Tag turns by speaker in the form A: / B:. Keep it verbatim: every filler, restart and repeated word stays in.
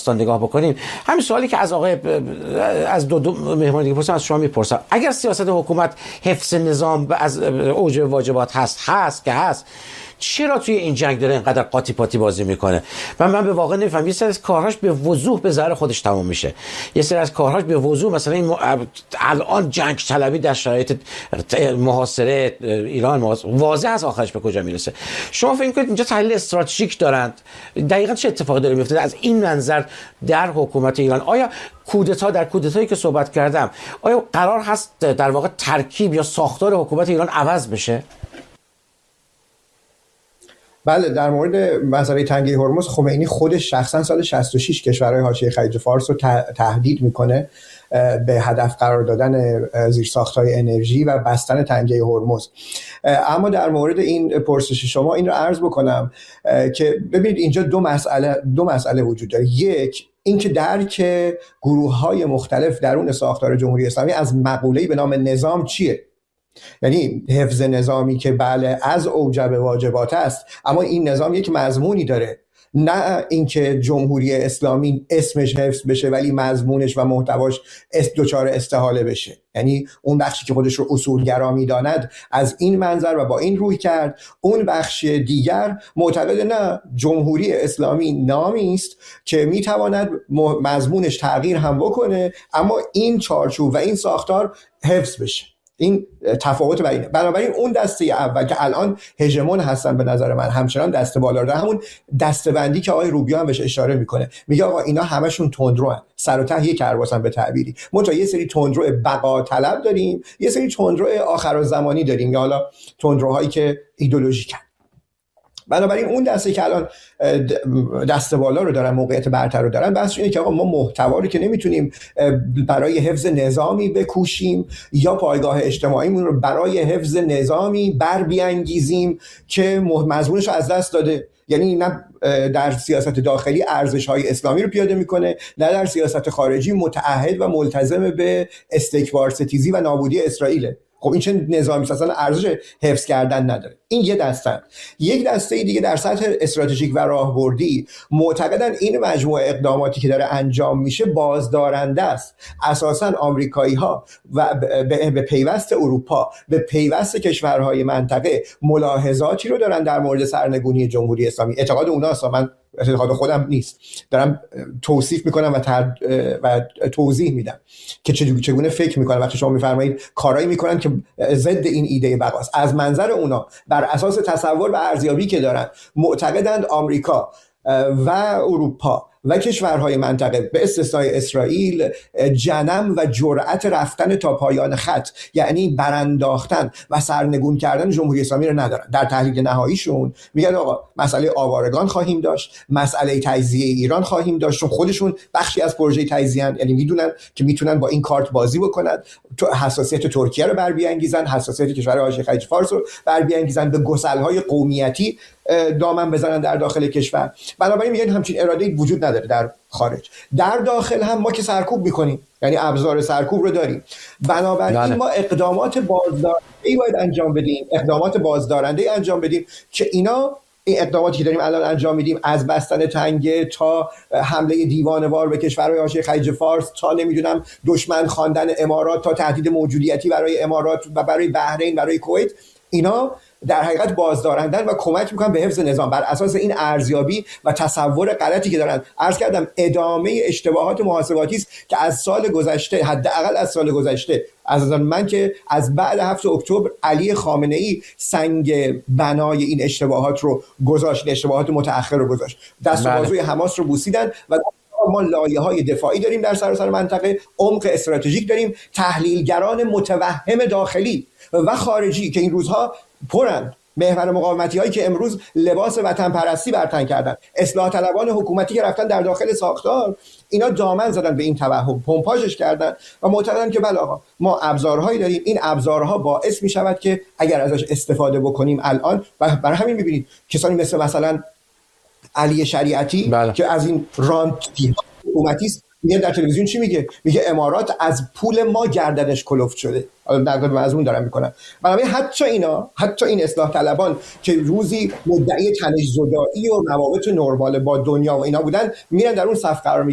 A: داستان نگاه بکنیم، همین سوالی که از آقای از دو, دو مهمان دیگه پرسیدم از شما میپرسم، اگر سیاست حکومت حفظ نظام از اوج واجبات هست هست که هست، چرا توی این جنگ داره اینقدر قاطی پاتی بازی میکنه؟ و من به واقع نمیفهم. یه سری از کارهاش به وضوح به ضرر خودش تموم میشه، یه سری از کارهاش به وضوح، مثلا این م... الان جنگ طلبی در شرایط محاصره ایران واضح است آخرش به کجا میرسه. شما فکر کنید اینجا تحلیل استراتژیک دارند؟ دقیقاً چه اتفاقی داره میفته از این منظر در حکومت ایران؟ آیا کودتا در کودتایی که صحبت کردم، آیا قرار هست در واقع ترکیب یا ساختار حکومت ایران عوض بشه؟
B: بله، در مورد مسئله تنگه هرمز خمینی خودش شخصا سال شصت و شش کشورهای حاشیه خلیج فارس رو تهدید میکنه به هدف قرار دادن زیرساخت‌های انرژی و بستن تنگه هرمز. اما در مورد این پرسش شما این رو عرض بکنم که ببینید اینجا دو مسئله دو مسئله وجود داره. یک، اینکه درک گروه‌های مختلف درون ساختار جمهوری اسلامی از مقوله‌ای به نام نظام چیه. یعنی حفظ نظامی که بله از اوجب واجبات است، اما این نظام یک مضمونی داره، نه اینکه جمهوری اسلامی اسمش حفظ بشه ولی مضمونش و محتواش دچار استحاله بشه. یعنی اون بخشی که خودش رو اصولگرا می‌داند از این منظر و با این روی کرد، اون بخش دیگر معتقد نه، جمهوری اسلامی نامی است که میتواند مضمونش تغییر هم بکنه اما این چارچوب و این ساختار حفظ بشه. این تفاوت بینه. بنابراین اون دسته اول که الان هژمون هستن به نظر من همچنان دسته بالا رو، همون دسته‌بندی که آقای روبیو هم بهش اشاره میکنه، میگه آقا اینا همشون تندروان، سر و ته یک کرباسن به تعبیری. ما تا یه سری تندرو بقا طلب داریم، یه سری تندرو آخرالزمانی داریم یا حالا تندروهایی که ایدئولوژیکن. بنابراین اون دسته که الان دست بالا رو دارن، موقعیت برتر رو دارن، بحثش اینه که آقا ما محتوا رو که نمیتونیم برای حفظ نظامی بکوشیم یا پایگاه اجتماعیمون رو برای حفظ نظامی بر بیانگیزیم که مضمونش رو از دست داده. یعنی نه در سیاست داخلی ارزش‌های اسلامی رو پیاده میکنه، نه در سیاست خارجی متعهد و ملتزم به استکبار ستیزی و نابودی اسرائیل. خب این چه نظامی اصلا ارزش حفظ کردن نداره. این یه دسته. یک دسته دیگه در سطح استراتژیک و راهبردی معتقدن این مجموعه اقداماتی که داره انجام میشه بازدارنده است. اساساً آمریکایی‌ها و به پیوست اروپا، به پیوست کشورهای منطقه ملاحظاتی رو دارن در مورد سرنگونی جمهوری اسلامی. اعتقاد اوناست، من اعتقاد خودم نیست، دارم توصیف میکنم و, تر... و توضیح میدم که چگونه فکر میکنم. وقتی شما میفرمایید کارایی میکنن که ضد این ایده بقاست، از منظر اونا بر اساس تصور و ارزیابی که دارن معتقدند آمریکا و اروپا و کشورهای منطقه به استثنای اسرائیل جنم و جرأت رفتن تا پایان خط، یعنی برانداختن و سرنگون کردن جمهوری اسلامی رو ندارن. در تحلیل نهاییشون میگن آقا مسئله آوارگان خواهیم داشت، مسئله تجزیه ایران خواهیم داشت، چون خودشون بخشی از پروژه تجزیه ان، یعنی میدونن که میتونن با این کارت بازی بکنن، حساسیت ترکیه رو بر بیانگیزن، حساسیت کشورهای حاشیه خلیج فارس رو بر بیانگیزن، به گسل‌های قومیتی دامن بزنن در داخل کشور. بنابراین میگن همچین اراده‌ای وجود نداره در خارج. در داخل هم ما که سرکوب میکنیم، یعنی ابزار سرکوب رو داریم، بنابراین لاله. ما اقدامات بازدارنده‌ای باید انجام بدیم، اقدامات بازدارنده‌ای انجام بدیم که اینا، این اقداماتی که داریم الان انجام میدیم، از بستن تنگه تا حمله دیوانه‌وار به کشورهای حاشیه خلیج فارس، تا نمیدونم دشمن خواندن امارات، تا تهدید موجودیتی برای امارات و برای بحرین، برای کویت، اینا در حقیقت بازدارندن و کمک میکنن به حفظ نظام. بر اساس این ارزیابی و تصور غلطی که دارن، عرض کردم ادامه اشتباهات محاسباتی است که از سال گذشته، حداقل از سال گذشته، از من که از بعد هفت اکتبر علی خامنه ای سنگ بنای این اشتباهات رو گذاشت، اشتباهات متأخر رو گذاشت، دست و بازوی حماس رو بوسیدن و ما لایه‌های دفاعی داریم در سراسر منطقه، عمق استراتژیک داریم، تحلیلگران متوهم داخلی و خارجی که این روزها پرند، محور مقاومتی هایی که امروز لباس وطن پرستی بر تن کردن، اصلاح طلبان حکومتی که رفتن در داخل ساختار، اینا دامن زدن به این توهم، پمپاژش کردن و معتقدن که بله آقا ما ابزارهایی داریم، این ابزارها باعث می شود که اگر ازش استفاده بکنیم الان، و برای همین می‌بینید کسانی مثل مثلا علی شریعتی بله. که از این رانت حکومتی است، میگه در تلویزیون چی میگه؟ میگه امارات از پول ما گردنش کلفت شده. حالا در واقع مضمون دارم میکنم. بنابراین حتی اینا، حتی این اصلاح طلبان که روزی مدعی تنش زدایی و روابط نرمال با دنیا و اینا بودن، میرن در اون صف قرار